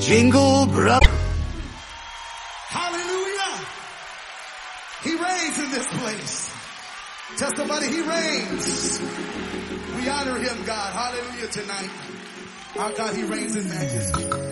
Jingle brother. Hallelujah. He reigns in this place. Tell somebody he reigns. We honor him, God. Hallelujah tonight. Our God, he reigns in majesty.